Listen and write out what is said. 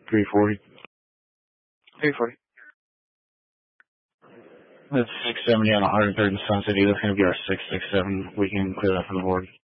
340. 340. That's 670 on 103rd and Sunset. That's going to be our 667. We can clear that from the board.